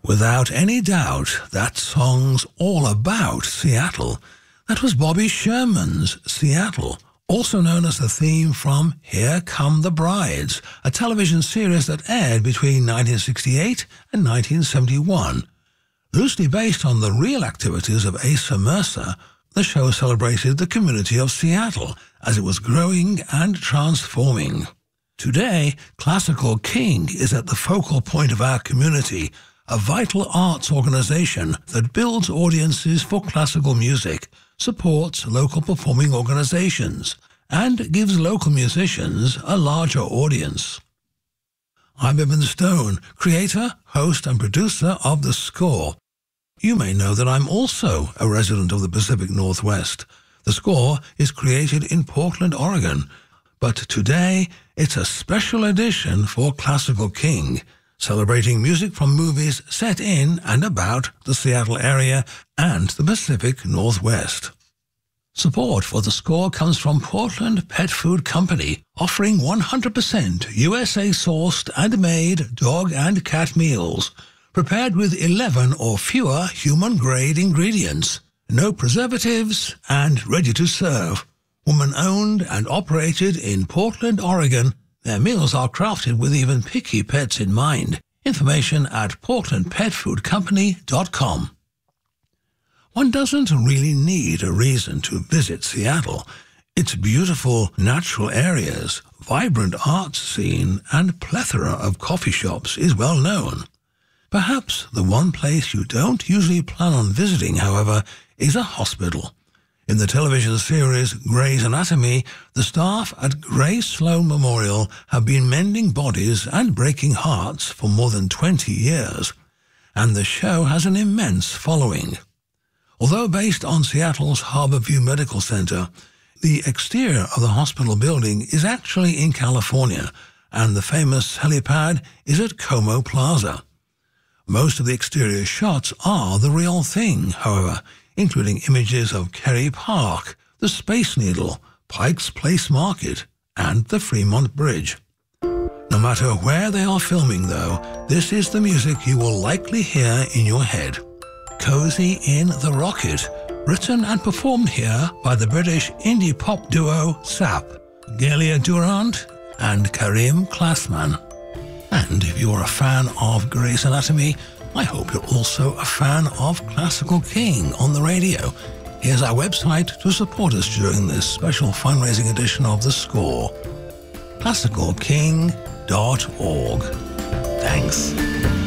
Without any doubt, that song's all about Seattle. That was Bobby Sherman's Seattle, also known as the theme from Here Come the Brides, a television series that aired between 1968 and 1971. Loosely based on the real activities of Asa Mercer, the show celebrated the community of Seattle as it was growing and transforming. Today, Classical King is at the focal point of our community, a vital arts organization that builds audiences for classical music, supports local performing organizations, and gives local musicians a larger audience. I'm Eben Stone, creator, host, and producer of The Score. You may know that I'm also a resident of the Pacific Northwest. The Score is created in Portland, Oregon, but today it's a special edition for Classical King, celebrating music from movies set in and about the Seattle area and the Pacific Northwest. Support for The Score comes from Portland Pet Food Company, offering 100% USA-sourced and made dog and cat meals, prepared with 11 or fewer human-grade ingredients, no preservatives, and ready to serve. Woman-owned and operated in Portland, Oregon, their meals are crafted with even picky pets in mind. Information at portlandpetfoodcompany.com. One doesn't really need a reason to visit Seattle. Its beautiful natural areas, vibrant arts scene, and plethora of coffee shops is well known. Perhaps the one place you don't usually plan on visiting, however, is a hospital. In the television series Grey's Anatomy, the staff at Grace Sloan Memorial have been mending bodies and breaking hearts for more than 20 years, and the show has an immense following. Although based on Seattle's Harborview Medical Center, the exterior of the hospital building is actually in California, and the famous helipad is at Como Plaza. Most of the exterior shots are the real thing, however, including images of Kerry Park, the Space Needle, Pike's Place Market, and the Fremont Bridge. No matter where they are filming, though, this is the music you will likely hear in your head. Cozy in the Rocket, written and performed here by the British indie pop duo Sap, Galia Durant and Karim Klassman. And if you're a fan of Grey's Anatomy, I hope you're also a fan of Classical King on the radio. Here's our website to support us during this special fundraising edition of The Score: classicalking.org. Thanks.